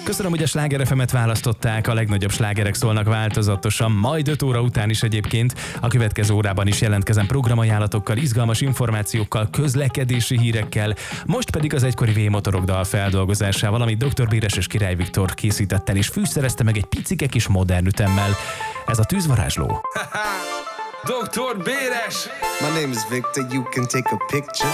Köszönöm, hogy a Sláger FM-et választották, a legnagyobb slágerek szólnak változatosan, majd 5 óra után is egyébként. A következő órában is jelentkezem programajánlatokkal, izgalmas információkkal, közlekedési hírekkel, most pedig az egykori V-motorok dal feldolgozásával, amit Dr. Béres és Király Viktor készített el, és fűszerezte meg egy picike kis modern ütemmel. Ez a Tűzvarázsló. Dr. Béres! My name is Victor, you can take a picture.